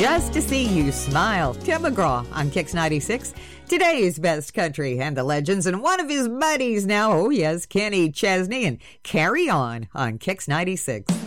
just to see you smile. Tim McGraw on Kix 96. Today's best country and the legends, and one of his buddies now. Oh, yes, Kenny Chesney, and Carry On Kix 96.